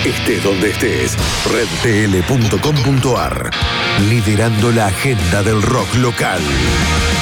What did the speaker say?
Estés donde estés, redtl.com.ar. Liderando la agenda del rock local.